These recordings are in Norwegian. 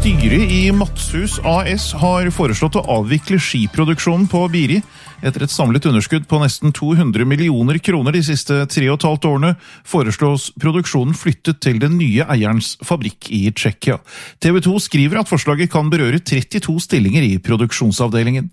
Styret i Matshus AS har foreslått å avvikle skiproduksjonen på Biri. Etter et samlet underskudd på nesten 200 millioner kroner de siste 3,5 årene, foreslås produksjonen flyttet til den nye eierens fabrikk i Tsjekkia. TV 2 skriver at forslaget kan berøre 32 stillinger i produksjonsavdelingen.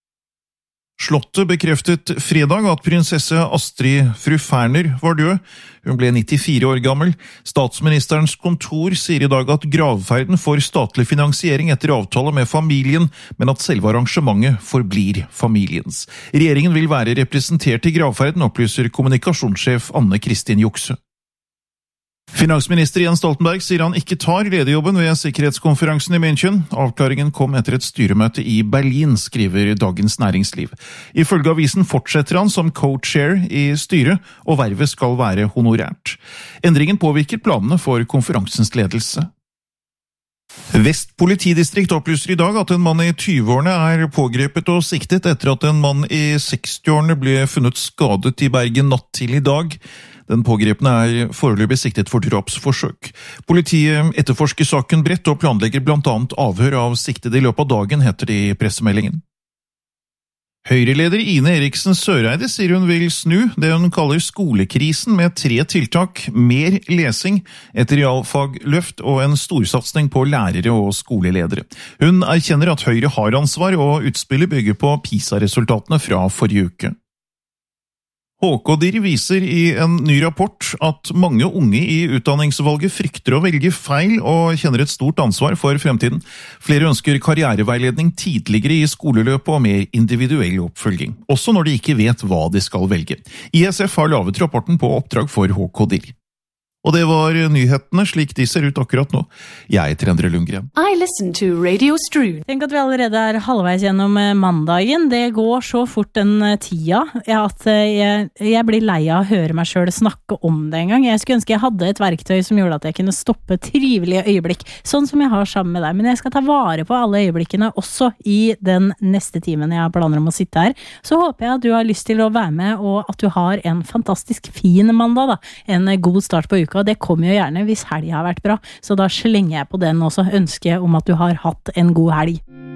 Slottet bekreftet fredag at prinsesse Astrid fru Ferner var død. Hun ble 94 år gammel. Statsministerens kontor sier i dag at gravferden får statlig finansiering etter avtale med familien, men at selve arrangementet forblir familiens. Regjeringen vil være representert i gravferden, opplyser kommunikasjonssjef Anne Kristin Jukse. Finansminister Jens Stoltenberg sier han ikke tar lederjobben ved sikkerhetskonferansen i München. Avklaringen kom etter et styremøte i Berlin, skriver Dagens Næringsliv. Ifølge avisen fortsetter han som co-chair i styret, og vervet skal være honorært. Endringen påvirker planene for konferansens ledelse. Vest politidistrikt opplyser i dag at en mann i 20-årene er pågrepet og siktet etter at en mann i 60-årene ble funnet skadet i Bergen natt til i dag. Den pågrepne er foreløpig siktet for drapsforsøk. Politiet etterforsker saken bredt og planlegger blant annet avhør av siktede i løpet av dagen, heter det i pressemeldingen. Høyreleder Ine Eriksen Søreide sier hun vil snu det hun kaller skolekrisen med 3 tiltak, mer lesing, et realfagløft og en storsatsning på lærere og skoleledere. Hun erkjenner at Høyre har ansvar, og utspillet bygger på PISA-resultatene fra forrige uke. HK-dir viser i en ny rapport at mange unge i utdanningsvalget frykter å velge feil og kjenner et stort ansvar for fremtiden. Flere ønsker karriereveiledning tidligere i skoleløpet og mer individuell oppfølging, også når de ikke vet hva de skal velge. ISF har lavet rapporten på oppdrag for HK-dir. Og det var nyhetene slik de ser ut akkurat nå. Jeg heter Endre Lundgren. I listen to Radio Strun. Tenk at vi allerede er halvveis gjennom mandagen. Det går så fort den tida at jeg blir lei av å høre meg selv snakke om det en gang. Jeg skulle ønske jeg hadde et verktøy som gjorde at jeg kunne stoppe trivelige øyeblikk, sånn som jeg har sammen med deg. Men jeg skal ta vare på alle øyeblikkene også i den neste timen jeg har planer om å sitte her. Så håper jeg at du har lyst til å være med, og at du har en fantastisk fin mandag, da. En god start på uka. Og det kommer jo gjerne hvis helgen har vært bra, så da slenger jeg på den også, ønsker om at du har hatt en god helg.